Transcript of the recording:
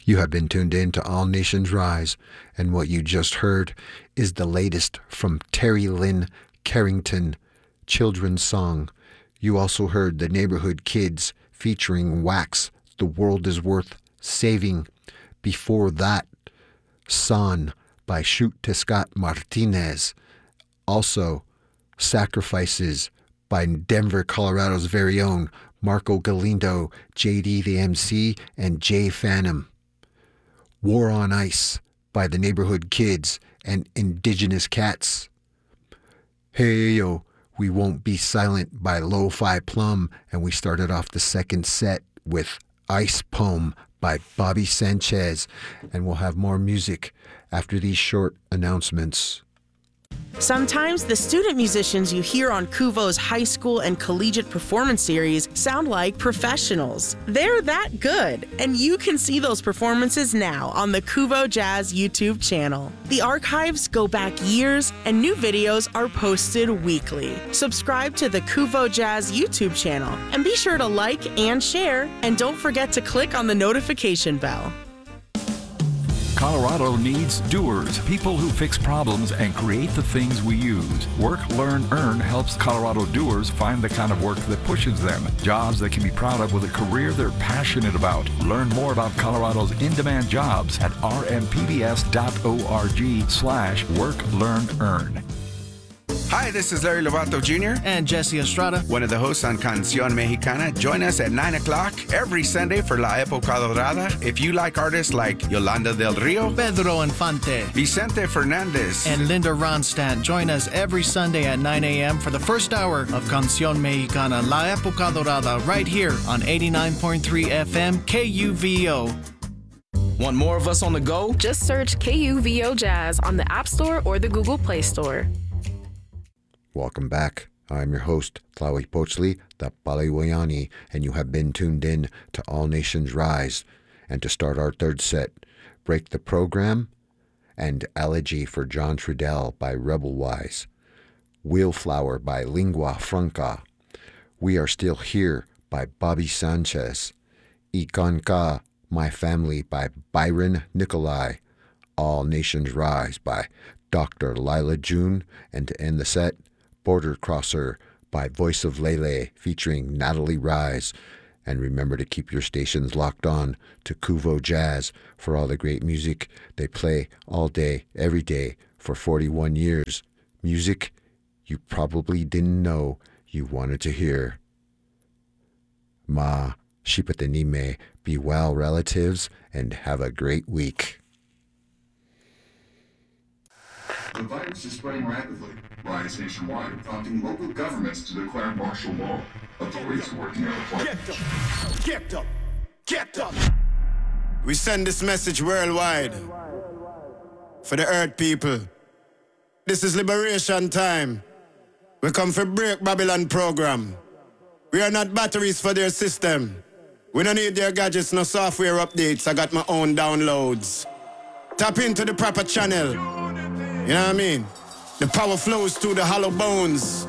You have been tuned in to All Nations Rise, and what you just heard is the latest from Terry Lynn Carrington, Children's Song. You also heard The Neighborhood Kids featuring Wax, The World is Worth Saving. Before that, Son by Shoot Scott Martinez. Also, Sacrifices by Denver, Colorado's very own Marco Galindo, JD the MC, and Jay Phantom. War on Ice by the Neighborhood Kids and Indigenous Cats. Hey Yo, We Won't Be Silent by Lo-Fi Plum, and we started off the second set with Ice Poem by Bobby Sanchez, and we'll have more music after these short announcements. Sometimes the student musicians you hear on Kuvo's high school and collegiate performance series sound like professionals. They're that good, and you can see those performances now on the Kuvo Jazz YouTube channel. The archives go back years, and new videos are posted weekly. Subscribe to the Kuvo Jazz YouTube channel, and be sure to like and share, and don't forget to click on the notification bell. Colorado needs doers, people who fix problems and create the things we use. Work, Learn, Earn helps Colorado doers find the kind of work that pushes them. Jobs they can be proud of with a career they're passionate about. Learn more about Colorado's in-demand jobs at rmpbs.org/Work, Learn, Earn. Hi, this is Larry Lovato Jr. and Jesse Estrada, one of the hosts on Canción Mexicana. Join us at 9 o'clock every Sunday for La Época Dorada. If you like artists like Yolanda del Rio, Pedro Infante, Vicente Fernandez, and Linda Ronstadt, join us every Sunday at 9 a.m. for the first hour of Canción Mexicana, La Época Dorada, right here on 89.3 FM KUVO. Want more of us on the go? Just search KUVO Jazz on the App Store or the Google Play Store. Welcome back. I'm your host, Tlawi Pochli, the Paliwayani, and you have been tuned in to All Nations Rise. And to start our third set, Break the Program and Elegy for John Trudell by Rebel Wise, Wheelflower by Lingua Franca, We Are Still Here by Bobby Sanchez, Ikanka, My Family by Byron Nikolai, All Nations Rise by Dr. Lila June, and to end the set, Border Crosser by Voice of Lele featuring Natalie Rise. And remember to keep your stations locked on to Kuvo Jazz for all the great music they play all day, every day for 41 years. Music you probably didn't know you wanted to hear. Ma Shipatanime, be well, relatives, and have a great week. The virus is spreading rapidly. Riots nationwide, prompting local governments to declare martial law. Authorities are working out a plan. Get up! Get up! Get up! We send this message worldwide for the earth people. This is liberation time. We come for break Babylon program. We are not batteries for their system. We don't need their gadgets, no software updates. I got my own downloads. Tap into the proper channel. You know what I mean? The power flows through the hollow bones.